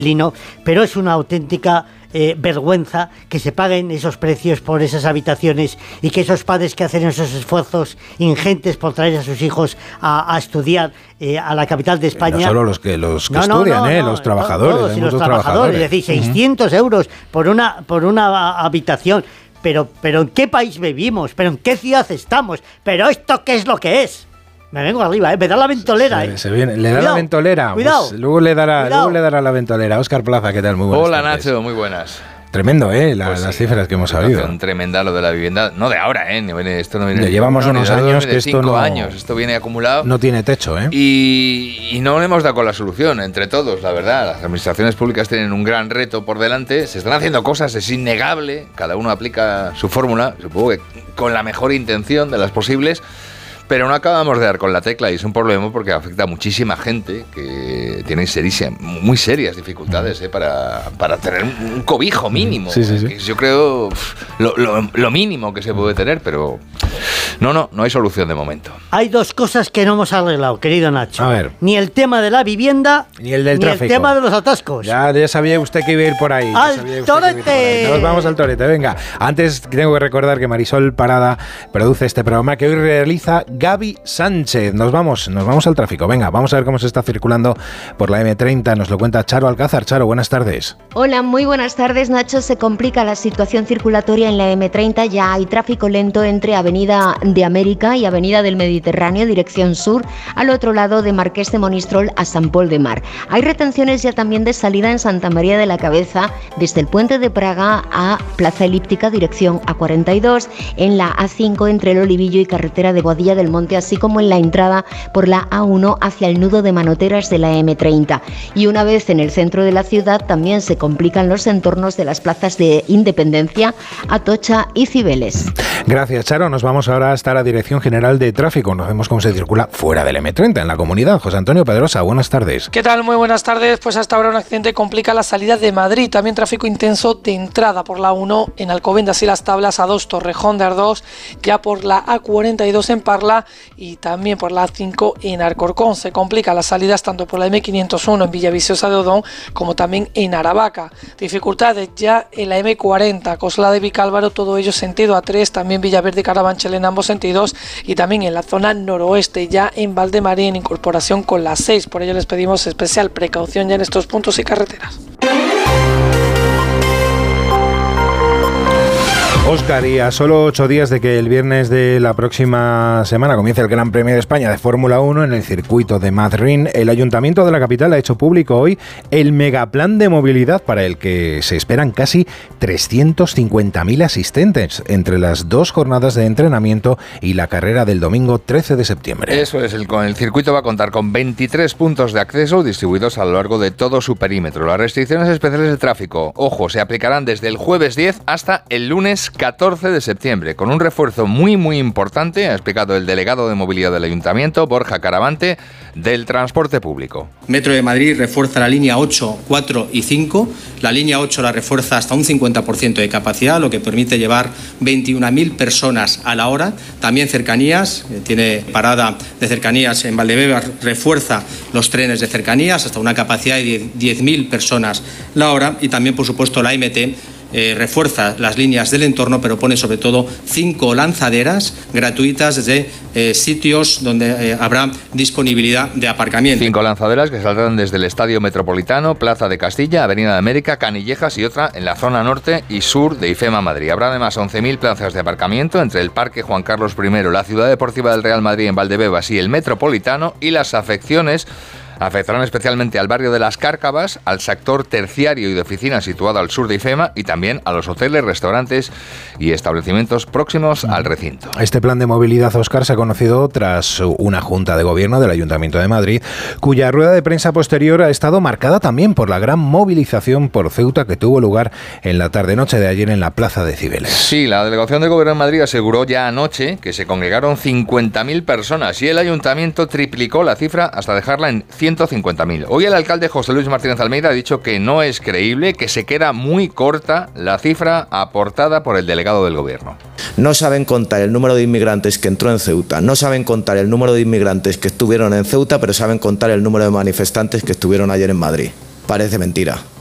pero es una auténtica vergüenza que se paguen esos precios por esas habitaciones y que esos padres que hacen esos esfuerzos ingentes por traer a sus hijos a estudiar a la capital de España. No solo los que estudian, los trabajadores. Todos, y los trabajadores, es decir, 600 euros por una habitación. Pero ¿en qué país vivimos? ¿Pero en qué ciudad estamos? ¿Pero esto qué es lo que es? Me vengo arriba, me da la ventolera. Se viene, le da cuidado, la ventolera. Cuidado. Pues luego le dará la ventolera. Óscar Plaza, ¿qué tal? Muy buenas. Hola tardes. Nacho, muy buenas. Tremendo, las cifras que hemos sabido. Tremenda lo de la vivienda. No de ahora, esto no viene. Llevamos unos años que esto no. 5 años, esto viene acumulado. No tiene techo, Y no le hemos dado con la solución entre todos, la verdad. Las administraciones públicas tienen un gran reto por delante. Se están haciendo cosas, es innegable. Cada uno aplica su fórmula, supongo que con la mejor intención de las posibles. Pero no acabamos de dar con la tecla y es un problema porque afecta a muchísima gente que tiene muy serias dificultades para tener un cobijo mínimo. Sí. Yo creo lo mínimo que se puede tener, pero no hay solución de momento. Hay dos cosas que no hemos arreglado, querido Nacho. A ver. Ni el tema de la vivienda, ni el del tráfico. El tema de los atascos. Ya sabía usted que iba a ir por ahí. ¡Al torete! Nos vamos al torete, venga. Antes tengo que recordar que Marisol Parada produce este programa que hoy realiza Gaby Sánchez. Nos vamos al tráfico. Venga, vamos a ver cómo se está circulando por la M30. Nos lo cuenta Charo Alcázar. Charo, buenas tardes. Hola, muy buenas tardes, Nacho. Se complica la situación circulatoria en la M30. Ya hay tráfico lento entre Avenida de América y Avenida del Mediterráneo, dirección sur, al otro lado de Marqués de Monistrol a Sant Pol de Mar. Hay retenciones ya también de salida en Santa María de la Cabeza, desde el Puente de Praga a Plaza Elíptica, dirección A42, en la A5 entre el Olivillo y carretera de Boadilla del Monte, así como en la entrada por la A1 hacia el nudo de Manoteras de la M30. Y una vez en el centro de la ciudad también se complican los entornos de las plazas de Independencia, Atocha y Cibeles. Gracias, Charo. Nos vamos ahora hasta la Dirección General de Tráfico. Nos vemos cómo se circula fuera del M30 en la comunidad. José Antonio Pedrosa, buenas tardes. ¿Qué tal? Muy buenas tardes. Pues hasta ahora un accidente complica la salida de Madrid. También tráfico intenso de entrada por la 1 en Alcobendas y Las Tablas, A2 Torrejón de Ardós, ya por la A42 en Parla y también por la A5 en Alcorcón. Se complica las salidas tanto por la M501 en Villaviciosa de Odón como también en Aravaca. Dificultades ya en la M40, Coslada de Vicálvaro, todo ello sentido A3, también Villaverde y Carabanchel en ambos sentidos, y también en la zona noroeste, ya en Valdemarín en incorporación con la 6. Por ello les pedimos especial precaución ya en estos puntos y carreteras. Óscar, y a solo 8 días de que el viernes de la próxima semana comience el Gran Premio de España de Fórmula 1 en el circuito de Madrid, el Ayuntamiento de la capital ha hecho público hoy el megaplan de movilidad para el que se esperan casi 350.000 asistentes entre las 2 jornadas de entrenamiento y la carrera del domingo 13 de septiembre. Eso es, el circuito va a contar con 23 puntos de acceso distribuidos a lo largo de todo su perímetro. Las restricciones especiales de tráfico, ojo, se aplicarán desde el jueves 10 hasta el lunes 14 de septiembre, con un refuerzo muy importante, ha explicado el delegado de movilidad del Ayuntamiento, Borja Caravante, del transporte público. Metro de Madrid refuerza la línea 8, 4 y 5. La línea 8 la refuerza hasta un 50% de capacidad, lo que permite llevar 21.000 personas a la hora. También cercanías, tiene parada de cercanías en Valdebebas, refuerza los trenes de cercanías hasta una capacidad de 10.000 personas la hora. Y también, por supuesto, la MT refuerza las líneas del entorno, pero pone sobre todo 5 lanzaderas gratuitas desde sitios donde habrá disponibilidad de aparcamiento. 5 lanzaderas que saldrán desde el Estadio Metropolitano, Plaza de Castilla, Avenida de América, Canillejas y otra en la zona norte y sur de IFEMA Madrid. Habrá además 11.000 plazas de aparcamiento entre el Parque Juan Carlos I, la Ciudad Deportiva del Real Madrid en Valdebebas y el Metropolitano, y las afecciones afectarán especialmente al barrio de Las Cárcavas, al sector terciario y de oficinas situado al sur de IFEMA y también a los hoteles, restaurantes y establecimientos próximos al recinto. Este plan de movilidad, Óscar, se ha conocido tras una junta de gobierno del Ayuntamiento de Madrid, cuya rueda de prensa posterior ha estado marcada también por la gran movilización por Ceuta que tuvo lugar en la tarde-noche de ayer en la Plaza de Cibeles. Sí, la delegación del Gobierno de Madrid aseguró ya anoche que se congregaron 50.000 personas y el Ayuntamiento triplicó la cifra hasta dejarla en 150.000. Hoy el alcalde José Luis Martínez Almeida ha dicho que no es creíble, que se queda muy corta la cifra aportada por el delegado del Gobierno. No saben contar el número de inmigrantes que entró en Ceuta, no saben contar el número de inmigrantes que estuvieron en Ceuta, pero saben contar el número de manifestantes que estuvieron ayer en Madrid. parece mentira.